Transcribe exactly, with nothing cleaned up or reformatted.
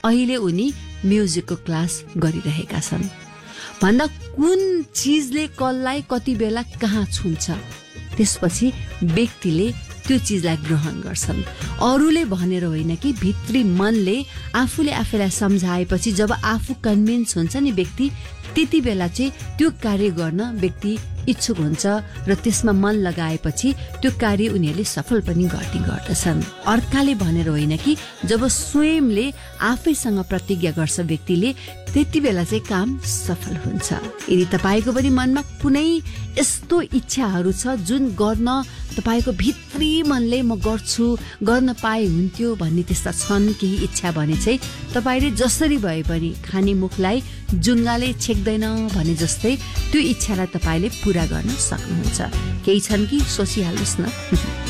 अहिले उनी म्युजिकको क्लास गरिरहेका छन् भन्दा कुन चीजले कसलाई कति बेला कहाँ छुन्छ त्यसपछि व्यक्तिले त्यो चीजलाई ग्रहण गर्छन् अरूले भनेर होइन कि भित्री मनले आफूले आफैलाई सम्झाएपछि जब आफू कन्भिन्स हुन्छ नि व्यक्ति त्यति बेला चाहिँ त्यो कार्य गर्न व्यक्ति इच्छुक हुन्छ र त्यसमा मन लगाएपछि त्यो कार्य उनीहरूले सफल पनि गर्ने गर्दछन् अर्काले भनेर होइन कि जब स्वयंले आफैसँग प्रतिज्ञा गर्छ व्यक्तिले त्यति बेला चाहिँ काम सफल हुन्छ यदि तपाईको पनि मनमा कुनै यस्तो इच्छाहरू छ जुन गर्न तपाईको भित्री मनले म गर्छु गर्न पाए हुन्थ्यो भन्ने त्यस्ता छन् केही इच्छा भने चाहिँ तपाईले जसरी भए पनि खाने मुखलाई जुङ्गाले छेक्दैन भने जस्तै त्यो इच्छालाई तपाईले पूरा गर्न सक्नुहुन्छ केही छन् कि सोचिहाल्नुस् न